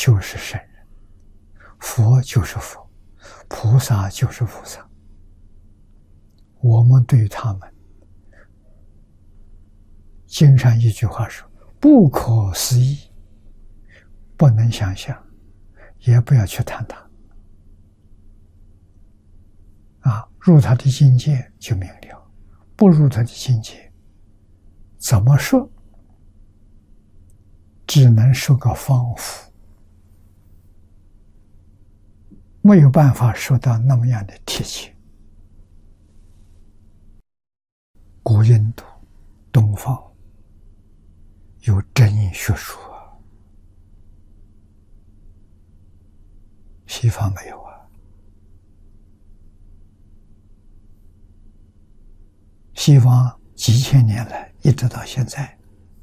就是圣人，佛就是佛，菩萨就是菩萨。我们对他们，经上一句话说：不可思议，不能想象，也不要去谈它。入他的境界就明了，不入他的境界，怎么说，只能说个仿佛，没有办法说到那么样的贴切。古印度、东方有真学术西方没有西方几千年来一直到现在，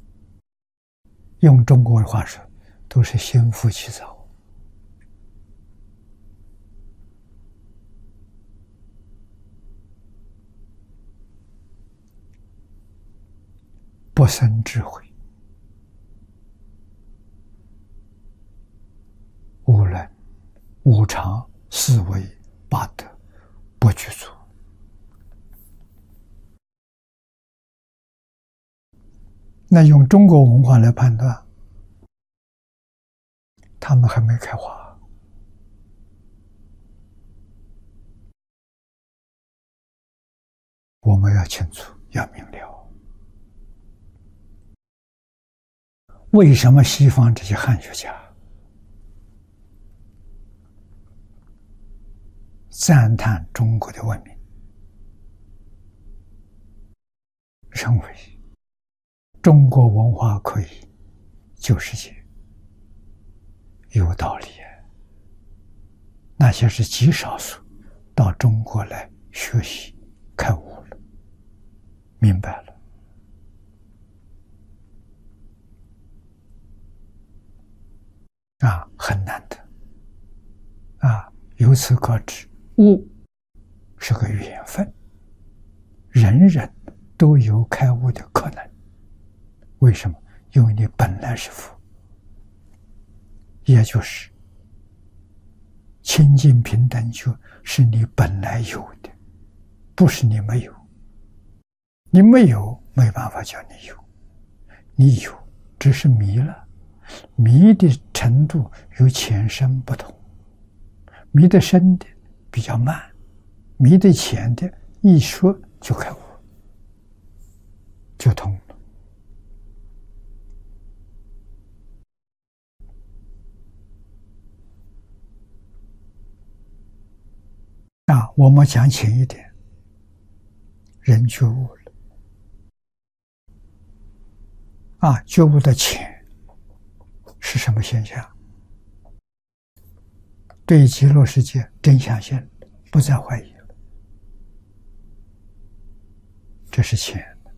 用中国话说，都是心浮气躁。不生智慧，无论、无常、思维、八德，不具足。那用中国文化来判断，他们还没开化。我们要清楚，要明了。为什么西方这些汉学家赞叹中国的文明，认为中国文化可以救世界？有道理。那些是极少数到中国来学习开悟了，明白了。很难得。由此可知，悟是个缘分，人人都有开悟的可能。为什么？因为你本来是佛，也就是清净平等觉是你本来有的，不是你没有。你没有，没办法叫你有；你有，只是迷了。迷的程度与浅深不同，迷得深的比较慢，迷得浅的一说就开悟，就通了。我们讲浅一点，人觉悟了。觉悟的浅是什么现象？对极乐世界真相性不再怀疑了，这是浅的。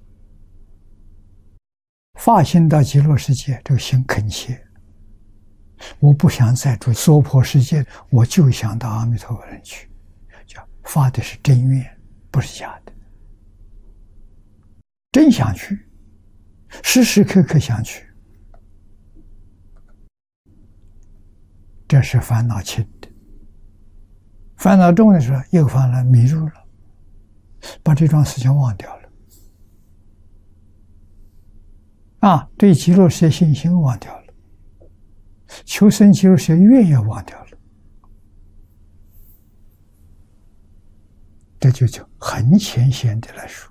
发心到极乐世界，这个心恳切，我不想再住娑婆世界，我就想到阿弥陀佛人去，叫发的是真愿，不是假的，真想去，时时刻刻想去。这是烦恼轻的，烦恼重的时候又犯了迷入了，把这桩事情忘掉了。对极乐世界信心忘掉了，求生极乐世界愿也忘掉了，这就叫很浅显的来说，